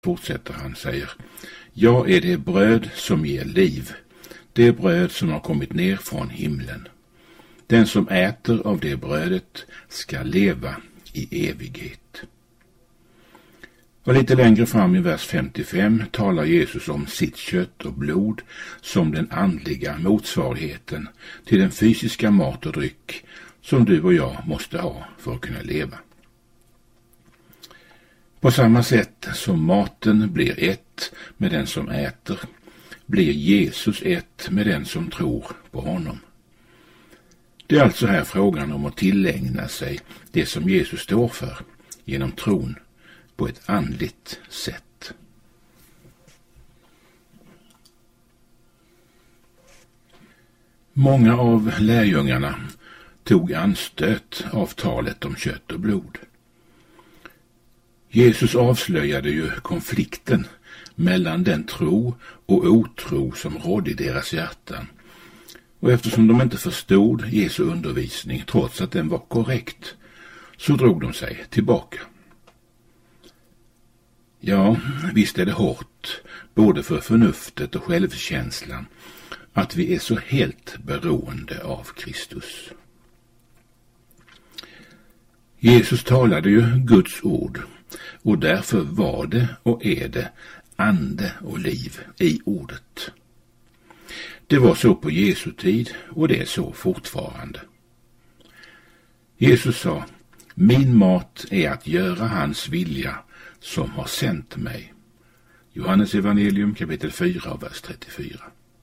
fortsätter han, säger: Jag är det bröd som ger liv, det bröd som har kommit ner från himlen. Den som äter av det brödet ska leva i evighet. Och lite längre fram i vers 55 talar Jesus om sitt kött och blod som den andliga motsvarigheten till den fysiska mat och dryck som du och jag måste ha för att kunna leva. På samma sätt som maten blir ett med den som äter, blir Jesus ett med den som tror på honom. Det är alltså här frågan om att tillägna sig det som Jesus står för genom tron på ett andligt sätt. Många av lärjungarna tog anstöt av talet om kött och blod. Jesus avslöjade ju konflikten mellan den tro och otro som rådde i deras hjärtan. Och eftersom de inte förstod Jesu undervisning trots att den var korrekt, så drog de sig tillbaka. Ja, visst är det hårt, både för förnuftet och självkänslan, att vi är så helt beroende av Kristus. Jesus talade ju Guds ord, och därför var det och är det ande och liv i ordet. Det var så på Jesu tid, och det är så fortfarande. Jesus sa: Min mat är att göra hans vilja som har sänt mig. Johannes evangelium kapitel 4 vers 34.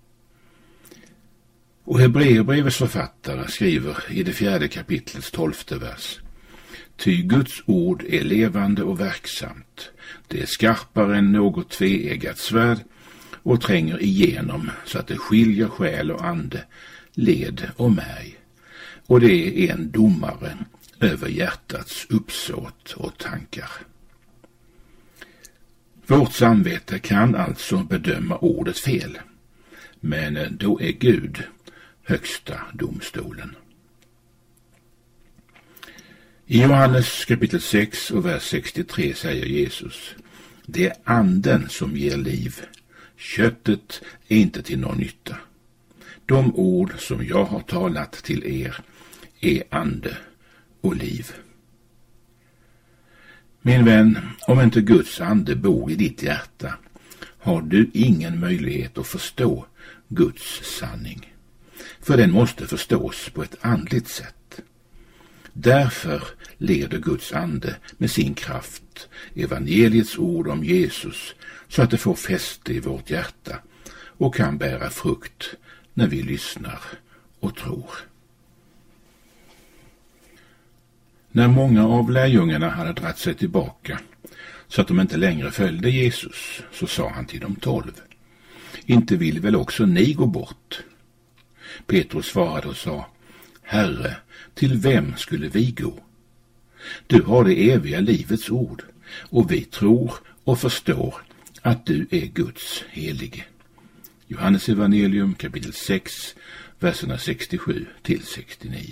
Och Hebreerbrevets författare skriver i det 4:e kapitlets 12:e vers: Ty Guds ord är levande och verksamt. Det är skarpare än något tveeggat svärd och tränger igenom så att det skiljer själ och ande, led och märg. Och det är en domare över hjärtats uppsåt och tankar. Vårt samvete kan alltså bedöma ordet fel, men då är Gud högsta domstolen. I Johannes kapitel 6 och vers 63 säger Jesus: Det är anden som ger liv, köttet är inte till någon nytta. De ord som jag har talat till er är ande och liv. Min vän, om inte Guds ande bor i ditt hjärta, har du ingen möjlighet att förstå Guds sanning. För den måste förstås på ett andligt sätt. Därför leder Guds ande med sin kraft evangeliets ord om Jesus så att det får fäste i vårt hjärta och kan bära frukt när vi lyssnar och tror. När många av lärjungarna hade dratt sig tillbaka så att de inte längre följde Jesus, så sa han till de 12: Inte vill väl också ni gå bort? Petrus svarade och sa: Herre, till vem skulle vi gå? Du har det eviga livets ord, och vi tror och förstår att du är Guds helige. Johannes evangelium kapitel 6, verserna 67 till 69.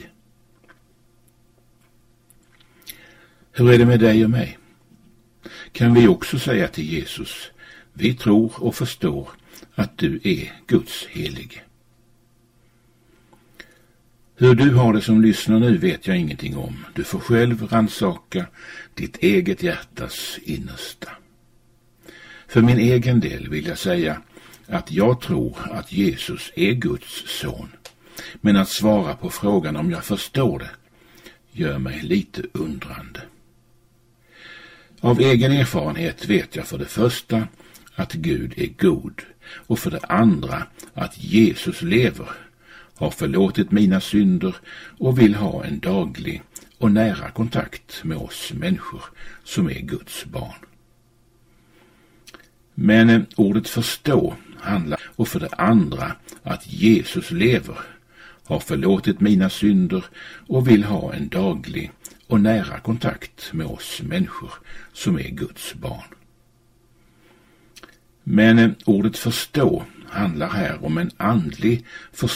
Hur är det med dig och mig? Kan vi också säga till Jesus: Vi tror och förstår att du är Guds helige? Hur du har det som lyssnar nu vet jag ingenting om. Du får själv rannsaka ditt eget hjärtas innersta. För min egen del vill jag säga att jag tror att Jesus är Guds son. Men att svara på frågan om jag förstår det gör mig lite undrande. Av egen erfarenhet vet jag för det första att Gud är god, och för det andra att Jesus lever, har förlåtit mina synder och vill ha en daglig och nära kontakt med oss människor som är Guds barn. Men ordet förstå handlar, och för det andra att Jesus lever, har förlåtit mina synder och vill ha en daglig och nära kontakt med oss människor som är Guds barn. Men ordet förstå handlar här om en andlig förståelse